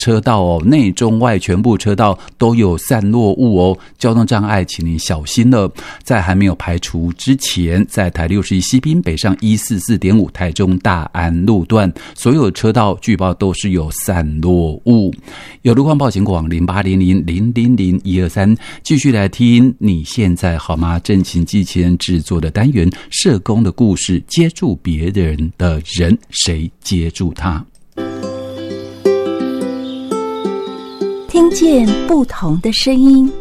车道哦，内中外全部车道都有散落物哦，交通障碍请您小心了。在还没有排除之前，在台61西滨北上 144.5 台中大安路段，所有车道据报都是有散落物。有路况报警广0800000123，继续来听你现在好吗？正勤机器人制作的单元社工的故事，接住别人的人，谁接住他？ 听见不同的声音。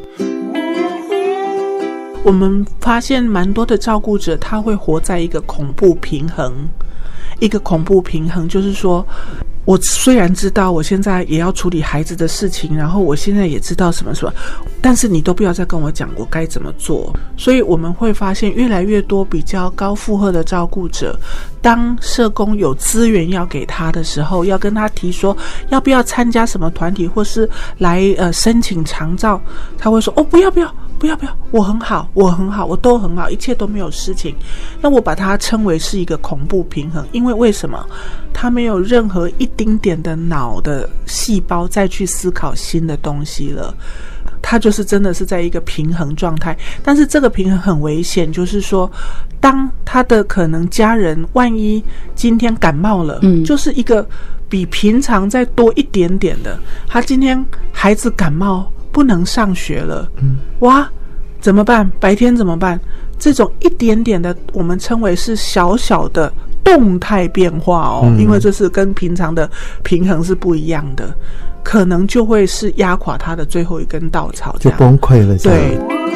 我们发现蛮多的照顾者他会活在一个恐怖平衡，一个恐怖平衡就是说，我虽然知道我现在也要处理孩子的事情，然后我现在也知道什么什么，但是你都不要再跟我讲我该怎么做。所以我们会发现越来越多比较高负荷的照顾者，当社工有资源要给他的时候，要跟他提说要不要参加什么团体，或是来申请长照，他会说哦，不要，我很好，我都很好，一切都没有事情。那我把它称为是一个恐怖平衡，因为为什么？他没有任何一丁点的脑的细胞再去思考新的东西了，他就是真的是在一个平衡状态。但是这个平衡很危险，就是说当他的可能家人万一今天感冒了，就是一个比平常再多一点点的，他今天孩子感冒不能上学了，哇，怎么办？白天怎么办？这种一点点的我们称为是小小的动态变化哦，因为这是跟平常的平衡是不一样的，可能就会是压垮他的最后一根稻草， 就崩溃了。 对，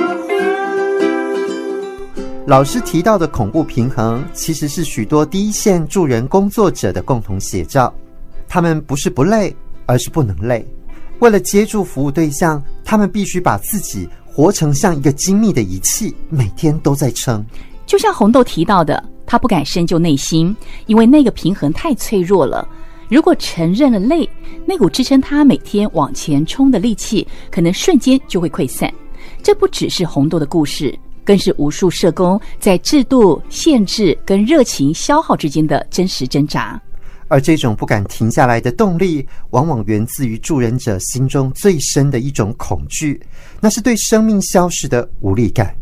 老师提到的恐怖平衡其实是许多第一线助人工作者的共同写照，他们不是不累，而是不能累。为了接住服务对象，他们必须把自己活成像一个精密的仪器，每天都在撑。 就像红豆提到的，他不敢深究内心，因为那个平衡太脆弱了。如果承认了累，那股支撑他每天往前冲的力气，可能瞬间就会溃散。这不只是红豆的故事，更是无数社工在制度、限制跟热情消耗之间的真实挣扎。 而这种不敢停下来的动力，往往源自于助人者心中最深的一种恐惧，那是对生命消逝的无力感。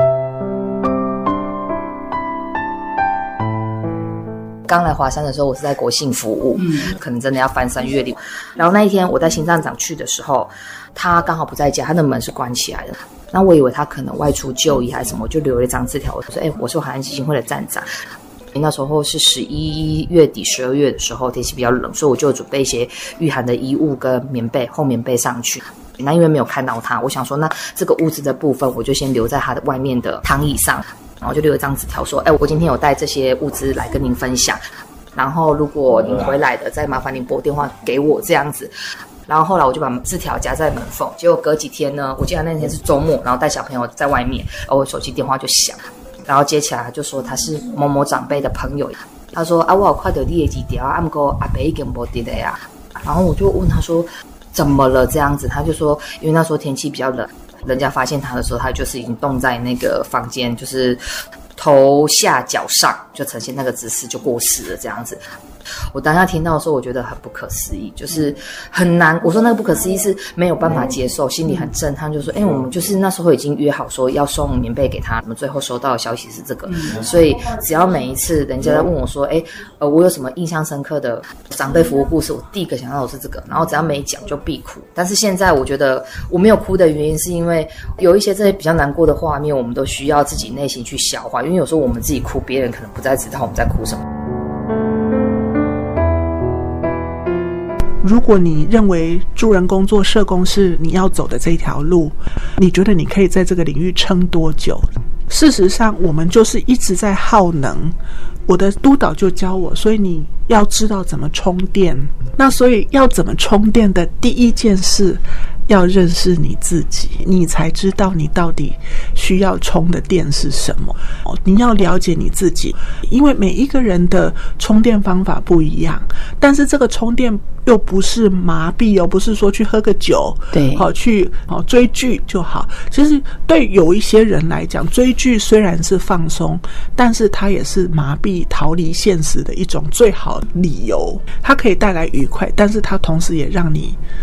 刚来华山的时候，我是在国信服务，可能真的要翻山越岭。然后那一天我带新站长去的时候，他刚好不在家，他的门是关起来的。那我以为他可能外出就医还是什么，我就留了一张字条，我说：“我是华山基金会的站长。”那时候是11月底12月的时候，天气比较冷，所以我就准备一些御寒的衣物跟棉被、厚棉被上去。那因为没有看到他，我想说那这个物资的部分我就先留在他的外面的躺椅上，然后就留一张纸条说：“我今天有带这些物资来跟您分享，然后如果您回来的，再麻烦您拨电话给我这样子。”然后后来我就把字条夹在门缝，结果隔几天呢，我记得那天是周末，然后带小朋友在外面，我手机电话就响。然后接起来就说他是某某长辈的朋友，他说我有看到你的字条，不过阿伯已经没在了呀。然后我就问他说怎么了这样子，他就说因为那时候天气比较冷，人家发现他的时候，他就是已经冻在那个房间，就是头下脚上就呈现那个姿势就过世了这样子。我当下听到的时候，我觉得很不可思议，就是很难。我说那个不可思议是没有办法接受，心里很震撼，就说我们就是那时候已经约好说要送棉被给他，我们最后收到的消息是这个。所以只要每一次人家在问我说我有什么印象深刻的长辈服务故事，我第一个想到的是这个，然后只要没讲就必哭。但是现在我觉得我没有哭的原因是因为有一些这些比较难过的画面，我们都需要自己内心去消化，因为有时候我们自己哭，别人可能不再知道我们在哭什么。 如果你认为助人工作社工是你要走的这条路，你觉得你可以在这个领域撑多久？事实上我们就是一直在耗能，我的督导就教我，所以你要知道怎么充电。那所以要怎么充电的第一件事，要认识你自己，你才知道你到底需要充的电是什么。你要了解你自己，因为每一个人的充电方法不一样，但是这个充电又不是麻痹不是说去喝个酒， 对， 去追剧就好。其实对有一些人来讲，追剧虽然是放松，但是它也是麻痹逃离现实的一种最好理由。它可以带来愉快，但是它同时也让你